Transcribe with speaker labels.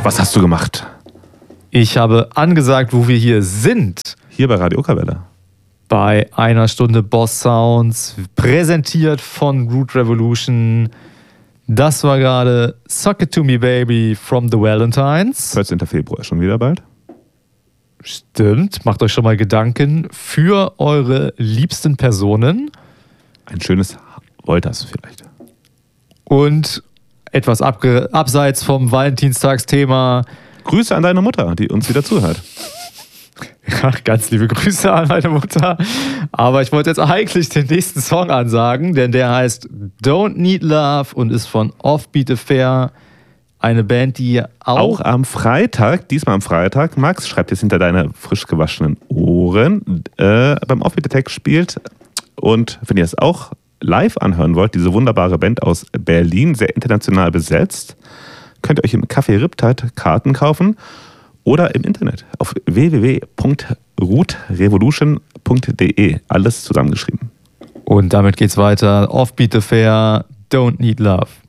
Speaker 1: Was hast du gemacht?
Speaker 2: Ich habe angesagt, wo wir hier sind.
Speaker 1: Hier bei Radio Okawelle.
Speaker 2: Bei einer Stunde Boss Sounds, präsentiert von Root Revolution. Das war gerade Suck It To Me Baby from the Valentines.
Speaker 1: 14. Februar, schon wieder bald.
Speaker 2: Stimmt, macht euch schon mal Gedanken für eure liebsten Personen.
Speaker 1: Ein schönes Wolters vielleicht.
Speaker 2: Und etwas abseits vom Valentinstagsthema.
Speaker 1: Grüße an deine Mutter, die uns wieder zuhört.
Speaker 2: Ja, ganz liebe Grüße an meine Mutter. Aber ich wollte jetzt eigentlich den nächsten Song ansagen, denn der heißt Don't Need Love und ist von Offbeat Affair. Eine Band, die
Speaker 1: auch am Freitag, diesmal am Freitag, Max, schreibt jetzt hinter deine frisch gewaschenen Ohren, beim Offbeat Attack spielt. Und wenn ihr es auch live anhören wollt, diese wunderbare Band aus Berlin, sehr international besetzt, könnt ihr euch im Café Riptide Karten kaufen oder im Internet auf www.rootrevolution.de. Alles zusammengeschrieben.
Speaker 2: Und damit geht's weiter. Offbeat Affair, Don't Need Love.